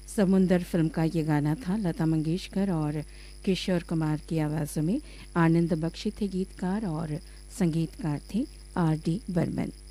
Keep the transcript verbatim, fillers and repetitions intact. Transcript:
समुंदर फिल्म का ये गाना था। लता मंगेशकर और किशोर कुमार की आवाज़ों में। आनंद बख्शी थे गीतकार और संगीतकार थे आर डी बर्मन।